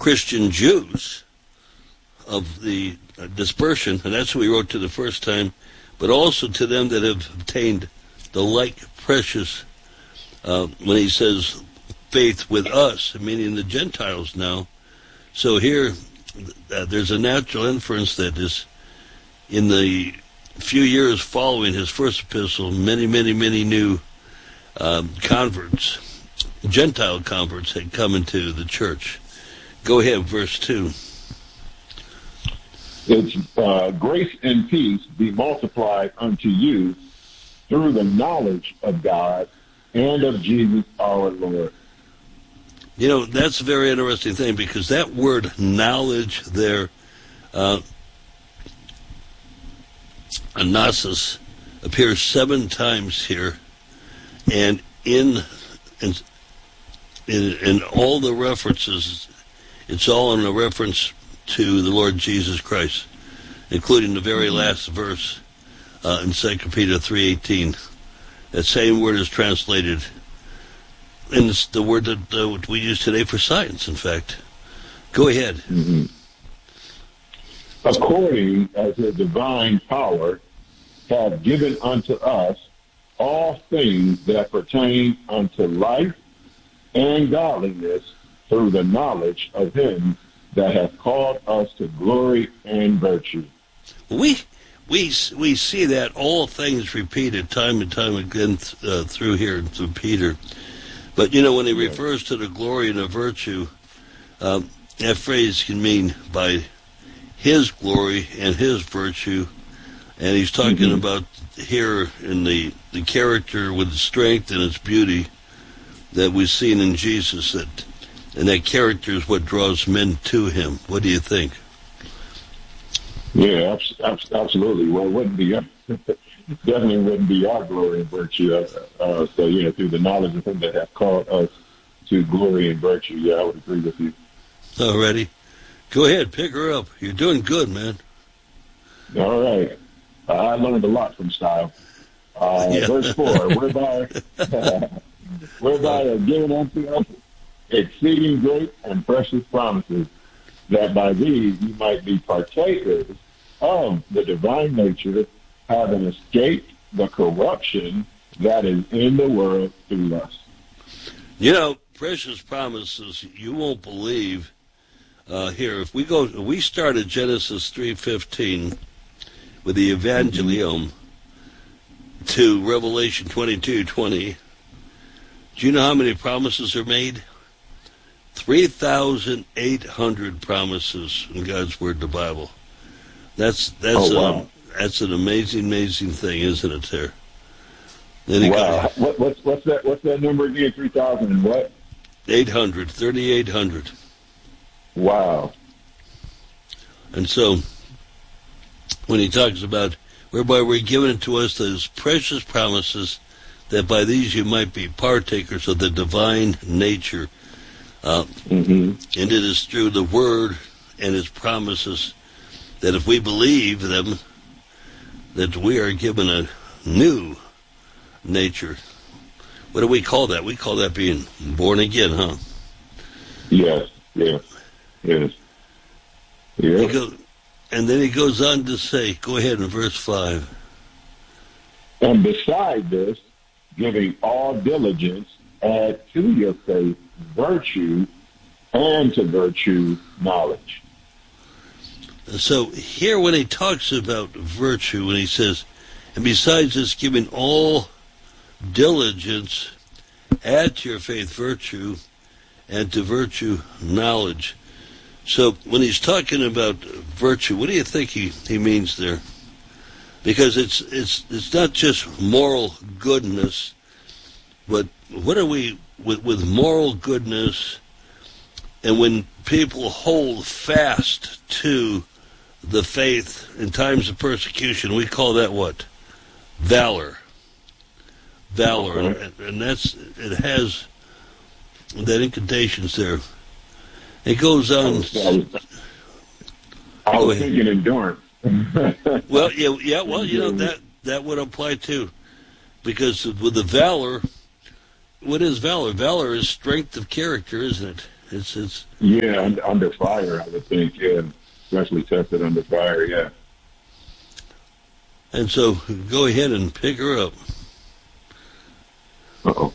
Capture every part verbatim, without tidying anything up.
Christian Jews of the dispersion, and that's what he wrote to the first time, but also to them that have obtained the like precious, uh, when he says faith with us, meaning the Gentiles now. So here, uh, there's a natural inference that is, in the few years following his first epistle, many, many, many new um, converts, Gentile converts, had come into the church. Go ahead, verse two. It's uh, grace and peace be multiplied unto you through the knowledge of God and of Jesus our Lord. You know, that's a very interesting thing, because that word knowledge there, uh, anasis, appears seven times here, and in, in in in all the references, it's all in a reference to the Lord Jesus Christ, including the very last verse uh, in Second Peter three eighteen. That same word is translated, and it's the word that uh, we use today for science, in fact. Go ahead. Mm-hmm. According as his divine power hath given unto us all things that pertain unto life and godliness, through the knowledge of him that hath called us to glory and virtue. We we we see that all things repeated time and time again uh, through here through Peter. But you know, when he refers to the glory and the virtue, um, that phrase can mean by his glory and his virtue, and he's talking mm-hmm. about here in the the character with strength and its beauty that we've seen in Jesus, that and that character is what draws men to him. What do you think? Yeah, absolutely. Well, it wouldn't be, definitely wouldn't be our glory and virtue. Uh, so, you know, through the knowledge of him that has called us to glory and virtue. Yeah, I would agree with you. Alrighty. Go ahead, pick her up. You're doing good, man. All right. Uh, I learned a lot from Style. Uh, yeah. Verse four, whereby, whereby are given unto us exceeding great and precious promises, that by these you might be partakers of the divine nature, having escaped the corruption that is in the world through lust. You know, precious promises, you won't believe. Uh, here, if we go, we start at Genesis three fifteen with the Evangelium mm-hmm. to Revelation twenty-two twenty. Do you know how many promises are made? three thousand eight hundred promises in God's Word, the Bible. That's that's oh, wow. um, that's an amazing, amazing thing, isn't it? There. Then wow. Goes, what, what's what's that? What's that number again? Three thousand and what? Eight hundred. Thirty-eight hundred. Wow. And so, when he talks about whereby we're given to us those precious promises, that by these you might be partakers of the divine nature. Uh, mm-hmm. And it is through the Word and His promises that if we believe them, that we are given a new nature. What do we call that? We call that being born again, huh? Yes, yes, yes. yes. Go, and then he goes on to say, go ahead in verse five. And beside this, giving all diligence, add to your faith virtue, and to virtue knowledge. So here when he talks about virtue, when he says, and besides this giving all diligence, add to your faith virtue, and to virtue knowledge. So when he's talking about virtue, what do you think he, he means there? Because it's it's it's not just moral goodness, but what are we with with moral goodness, and when people hold fast to the faith in times of persecution, we call that what? Valor. Valor, and, and that's it has that incantations there. It goes on. I was, I was, I was thinking endurance. well, yeah, yeah. Well, you know that that would apply too, because with the valor, what is valor? Valor is strength of character, isn't it? It's it's yeah, under fire, I would think. Yeah, especially tested under fire. Yeah. And so, go ahead and pick her up. Uh-oh.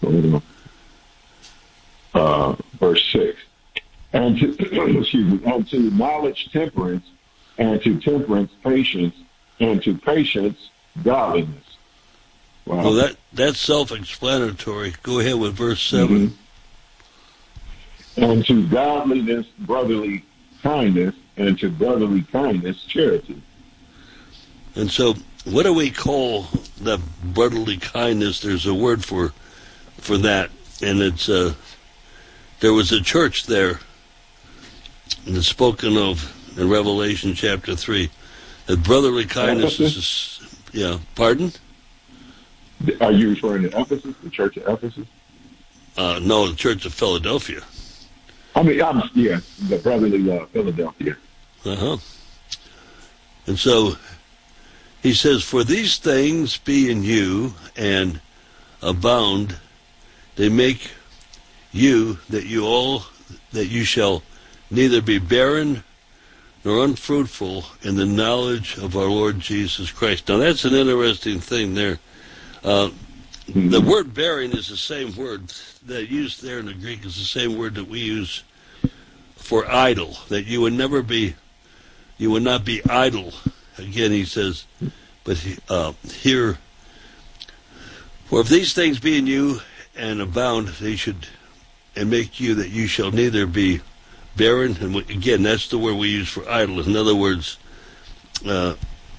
Uh, verse six. And to, excuse me, and to knowledge temperance, and to temperance patience, and to patience godliness. Wow. Well, that, that's self-explanatory. Go ahead with verse seven. Mm-hmm. And to godliness brotherly kindness, and to brotherly kindness charity. And so, what do we call that brotherly kindness? There's a word for for that, and it's uh, there was a church there, and it's spoken of in Revelation chapter three. That brotherly kindness is, is, yeah. Pardon? Are you referring to Ephesus, the church of Ephesus? Uh, no, the church of Philadelphia. I mean, I'm, yeah, the brotherly uh, Philadelphia. Uh huh. And so. He says, for these things be in you and abound, they make you that you all that you shall neither be barren nor unfruitful in the knowledge of our Lord Jesus Christ. Now that's an interesting thing there. Uh, mm-hmm. The word barren is the same word that used there in the Greek is the same word that we use for idle. That you would never be, you would not be idle. Again, he says, but uh, here, for if these things be in you and abound, they should, and make you that you shall neither be barren, and again, that's the word we use for idle. In other words, uh,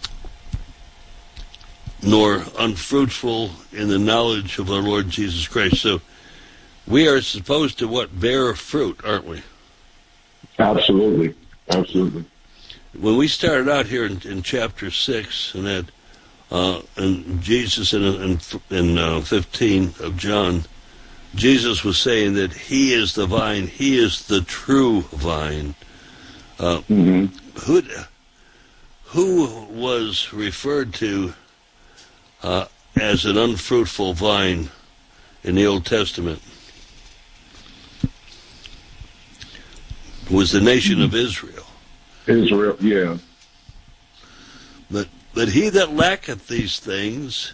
nor unfruitful in the knowledge of our Lord Jesus Christ. So we are supposed to, what, bear fruit, aren't we? Absolutely. Absolutely. When we started out here in, in chapter six, and that, uh, and Jesus in in, in uh, fifteen of John, Jesus was saying that He is the vine, He is the true vine. Uh, mm-hmm. Who who was referred to uh, as an unfruitful vine in the Old Testament? It was the nation of Israel. Israel, yeah. But but he that lacketh these things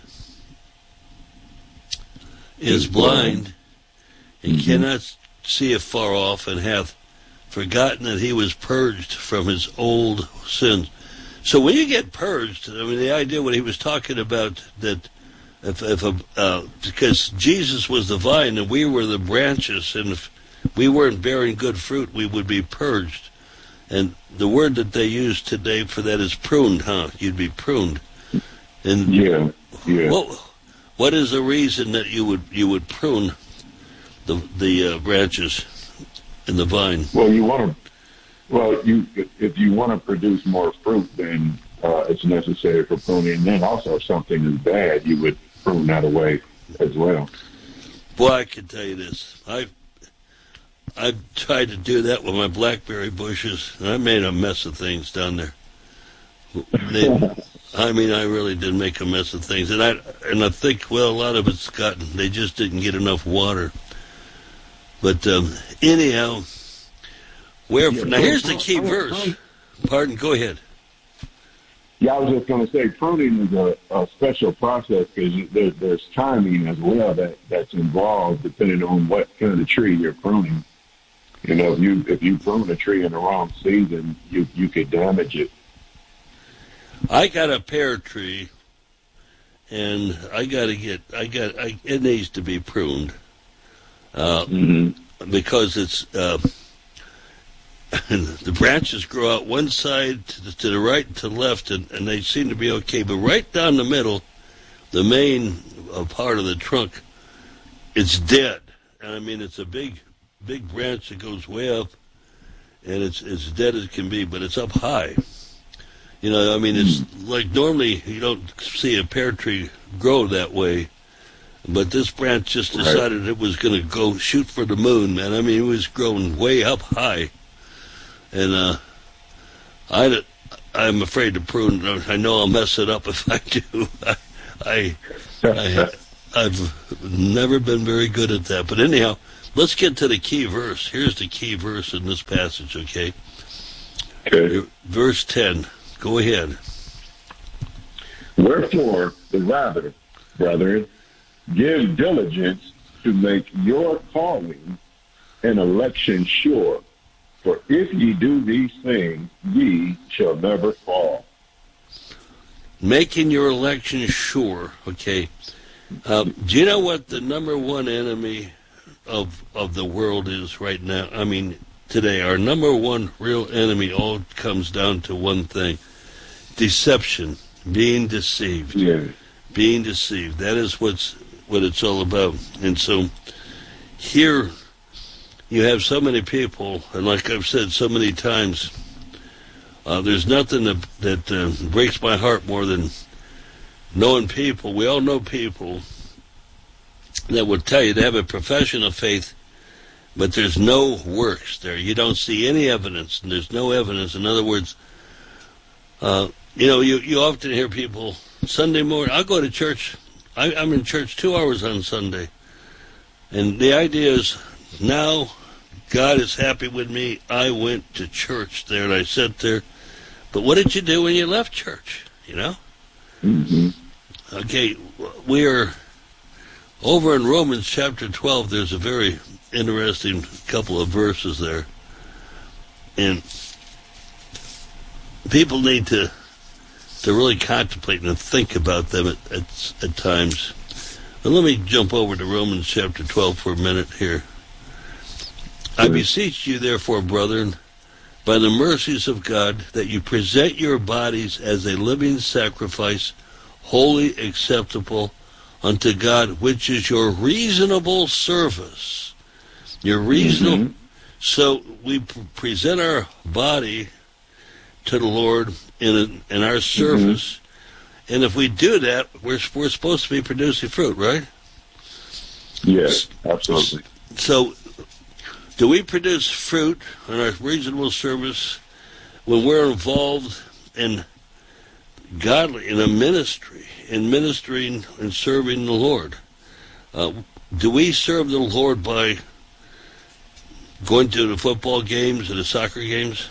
is blind, and mm-hmm. cannot see afar off, and hath forgotten that he was purged from his old sins. So when you get purged, I mean, the idea what he was talking about, that if, if a, uh, because Jesus was the vine and we were the branches, and if we weren't bearing good fruit, we would be purged. And the word that they use today for that is pruned, huh? You'd be pruned. And yeah, yeah. What, what is the reason that you would you would prune the the uh, branches in the vine? Well, you want to. Well, you if you want to produce more fruit, then uh, it's necessary for pruning. And then also, if something is bad, you would prune that away as well. Boy, I can tell you this. I've I've tried to do that with my blackberry bushes, and I made a mess of things down there. They, I mean, I really did make a mess of things, and I and I think, well, a lot of it's gotten. They just didn't get enough water. But um, anyhow, where yeah, now here's the key verse. Pardon, go ahead. Yeah, I was just going to say, pruning is a, a special process because there, there's timing as well that, that's involved depending on what kind of tree you're pruning. You know, if you if you prune a tree in the wrong season, you you could damage it. I got a pear tree, and I got to get I got I, it needs to be pruned uh, mm-hmm. because it's uh, the branches grow out one side to the, to the right and to the left, and, and they seem to be okay. But right down the middle, the main uh, part of the trunk, it's dead, and I mean it's a big. big branch that goes way up, and it's as dead as can be, but it's up high. You know, I mean, it's mm. like normally you don't see a pear tree grow that way, but this branch just decided right. it was going to go shoot for the moon, man. I mean, it was growing way up high, and uh, I, I'm afraid to prune. I know I'll mess it up if I do. I, I, I I've never been very good at that, but anyhow, let's get to the key verse. Here's the key verse in this passage, okay? Okay. Verse ten. Go ahead. Wherefore, the rather, brethren, give diligence to make your calling and election sure. For if ye do these things, ye shall never fall. Making your election sure, okay? Uh, do you know what the number one enemy of of the world is right now? I mean, today, our number one real enemy all comes down to one thing: deception, being deceived, Yeah. being deceived. That is what's what it's all about. And so, here you have so many people, and like I've said so many times, uh, there's nothing that that uh, breaks my heart more than knowing people. We all know people that will tell you they have a profession of faith, but there's no works there. You don't see any evidence, and there's no evidence. In other words, uh, you know, you, you often hear people, Sunday morning, I'll go to church. I, I'm in church two hours on Sunday. And the idea is, now God is happy with me. I went to church there, and I sat there. But what did you do when you left church, you know? Mm-hmm. Okay, we are over in Romans chapter twelve. There's a very interesting couple of verses there. And people need to to really contemplate and think about them at, at, at times. But let me jump over to Romans chapter twelve for a minute here. I beseech you, therefore, brethren, by the mercies of God, that you present your bodies as a living sacrifice, holy, acceptable unto God, which is your reasonable service. Your reasonable. Mm-hmm. So we p- present our body to the Lord in a, in our service, mm-hmm. and if we do that, we're we're supposed to be producing fruit, right? Yes, absolutely. So, do we produce fruit in our reasonable service when we're involved in godly, in a ministry, in ministering and serving the Lord? Uh, do we serve the Lord by going to the football games and the soccer games?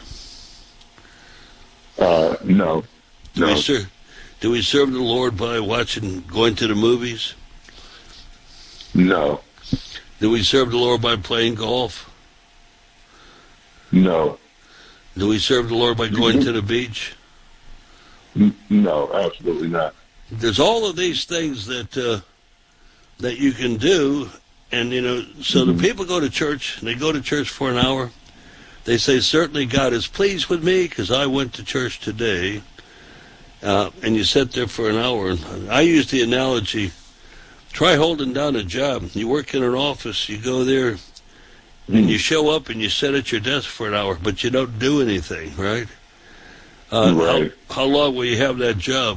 Uh, no. Do, no. We ser- do we serve the Lord by watching, going to the movies? No. Do we serve the Lord by playing golf? No. Do we serve the Lord by going to the beach? No, absolutely not. There's all of these things that uh, that you can do, and you know, so mm-hmm. the people go to church, and they go to church for an hour. They say, certainly God is pleased with me because I went to church today. Uh, and you sit there for an hour. And I use the analogy, try holding down a job. You work in an office, you go there, mm-hmm. and you show up and you sit at your desk for an hour, but you don't do anything, right? Uh, right. How, how long will you have that job?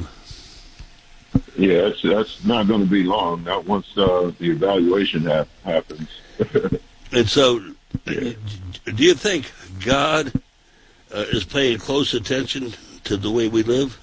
Yeah, that's, that's not going to be long. Not once uh, the evaluation ha- happens. And so, yeah. do you think God uh, is paying close attention to the way we live?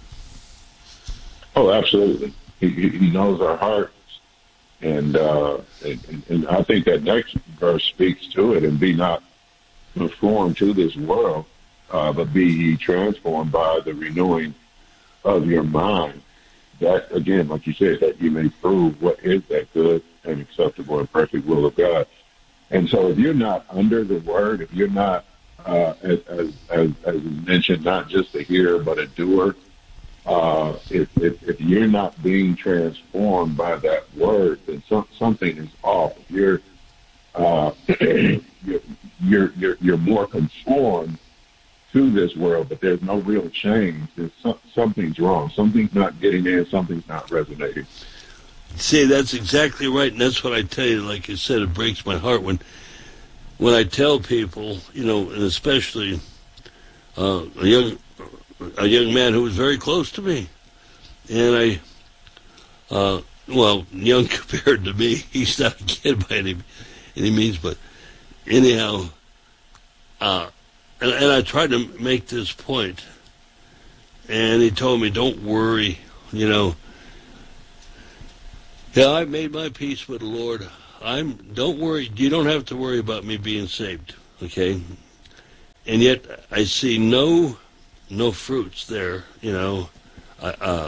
Oh, absolutely. He, he knows our hearts. And, uh, and, and I think that next verse speaks to it, and be not conformed to this world, uh, but be ye transformed by the renewing of your mind. That, again, like you said, that you may prove what is that good and acceptable and perfect will of God. And so if you're not under the word, if you're not, uh, as, as, as, as mentioned, not just a hearer, but a doer, uh, if, if, if you're not being transformed by that word, then some, something is off. If you're, uh, you're, you're, you're, you're more conformed to this world, but there's no real change. There's some, something's wrong. Something's not getting in. Something's not resonating. See, that's exactly right, and that's what I tell you. Like I said, it breaks my heart when when I tell people, you know, and especially uh, a young a young man who was very close to me, and I, uh, well, young compared to me, he's not a kid by any any means, but anyhow, uh, and, and I tried to make this point, and he told me, "Don't worry, you know." Yeah, I made my peace with the Lord. I'm. Don't worry. You don't have to worry about me being saved. Okay. And yet I see no, no fruits there. You know, I, uh,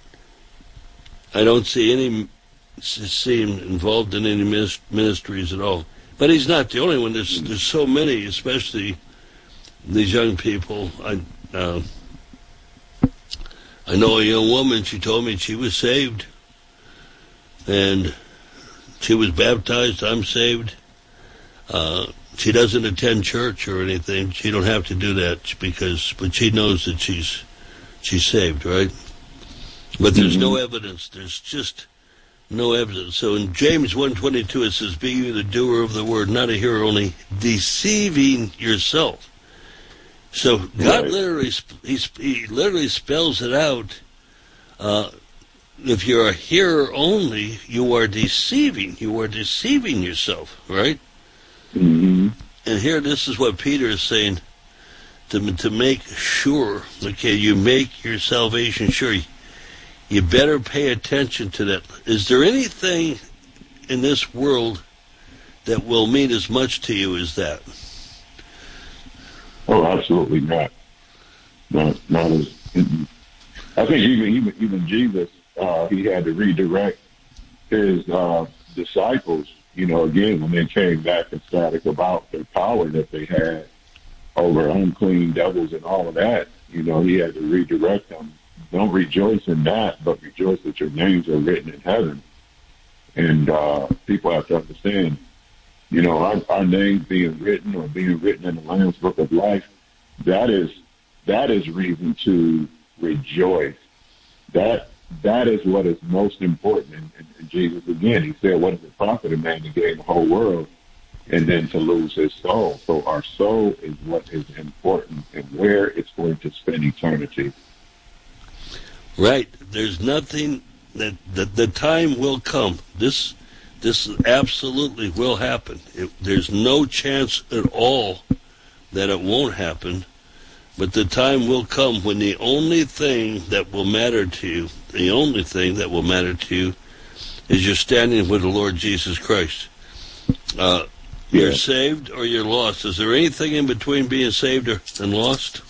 I don't see any. See him involved in any ministries at all. But he's not the only one. There's there's so many, especially these young people. I uh, I know a young woman. She told me she was saved, and she was baptized. I'm saved. Uh, she doesn't attend church or anything. She don't have to do that because, but she knows that she's she's saved, right? But there's mm-hmm. no evidence. There's just no evidence. So in James one twenty-two it says, "Be you the doer of the word, not a hearer only, deceiving yourself." So God right. literally, he, he literally spells it out. Uh, if you're a hearer only, you are deceiving. You are deceiving yourself, right? Mm-hmm. And here, this is what Peter is saying, to to make sure, okay, you make your salvation sure. You better pay attention to that. Is there anything in this world that will mean as much to you as that? Oh, absolutely not. Not, not as. I think even even even Jesus, uh, he had to redirect his uh, disciples. You know, again, when they came back ecstatic about the power that they had over unclean devils and all of that, you know, he had to redirect them. Don't rejoice in that, but rejoice that your names are written in heaven. And uh, people have to understand, you know, our, our names being written or being written in the Lamb's Book of Life, that is that is reason to rejoice. That that is what is most important. And, and, and Jesus, again, he said, what is the profit of man to gain the whole world and then to lose his soul? So our soul is what is important and where it's going to spend eternity. Right. There's nothing that, that the time will come. This this absolutely will happen. It, there's no chance at all that it won't happen. But the time will come when the only thing that will matter to you, the only thing that will matter to you, is you're standing with the Lord Jesus Christ. Uh, yeah. You're saved or you're lost. Is there anything in between being saved or, and lost?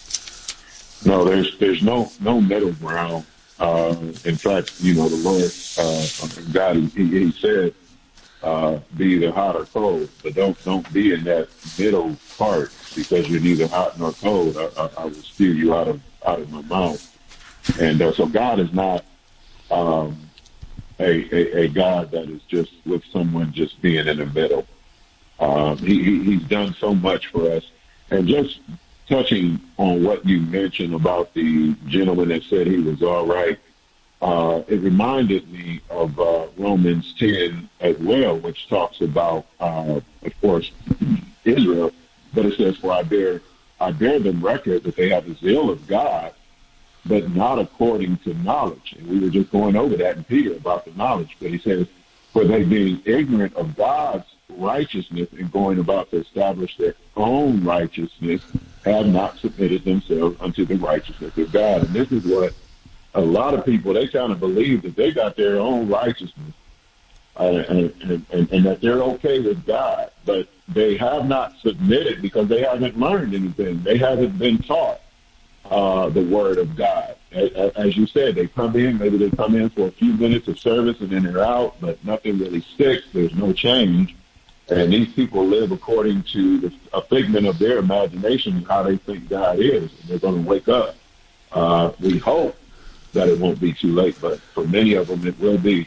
No, there's there's no no middle ground. Uh, in fact, you know, the Lord, uh, God, he, he said, uh, be either hot or cold, but don't don't be in that middle part, because you're neither hot nor cold. I, I, I will spew you out of out of my mouth. And uh, so God is not um, a, a a God that is just with someone just being in the middle. Um, he, he he's done so much for us, and just touching on what you mentioned about the gentleman that said he was all right, uh, it reminded me of uh, Romans ten as well, which talks about, uh, of course, Israel. But it says, for I bear, I bear them record that they have the zeal of God, but not according to knowledge. And we were just going over that in Peter about the knowledge. But he says, for they being ignorant of God's righteousness and going about to establish their own righteousness, have not submitted themselves unto the righteousness of God. And this is what a lot of people, they kind of believe that they got their own righteousness uh, and, and, and, and that they're okay with God. But they have not submitted because they haven't learned anything. They haven't been taught uh, the word of God. As, as you said, they come in, maybe they come in for a few minutes of service and then they're out, but nothing really sticks. There's no change. And these people live according to the, a figment of their imagination and how they think God is. And they're going to wake up. Uh, we hope that it won't be too late, but for many of them it will be.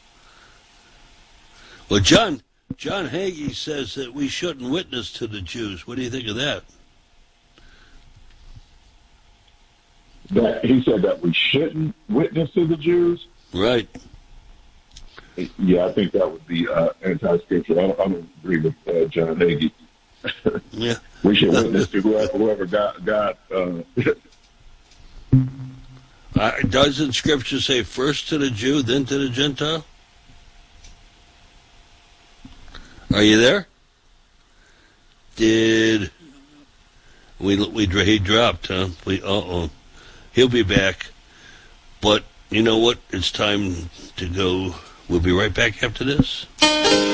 Well, John, John Hagee says that we shouldn't witness to the Jews. What do you think of that? That he said that we shouldn't witness to the Jews? Right. Yeah, I think that would be uh, anti-scripture. I don't, I don't agree with uh, John Hagee. Yeah. We should witness to whoever, whoever God... God uh, uh, doesn't Scripture say first to the Jew, then to the Gentile? Are you there? Did... We, we, he dropped, huh? We, uh-oh. He'll be back. But you know what? It's time to go. We'll be right back after this.